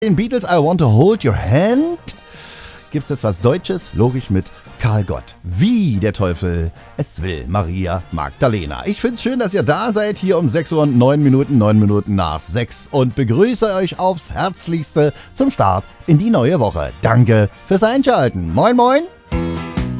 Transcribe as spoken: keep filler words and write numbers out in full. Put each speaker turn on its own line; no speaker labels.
Den Beatles I Want to Hold Your Hand gibt's jetzt was Deutsches, logisch mit Karl Gott. Wie der Teufel es will, Maria Magdalena. Ich find's schön, dass ihr da seid, hier um sechs Uhr und neun Minuten, neun Minuten nach sechs und begrüße euch aufs Herzlichste zum Start in die neue Woche. Danke fürs Einschalten. Moin, moin.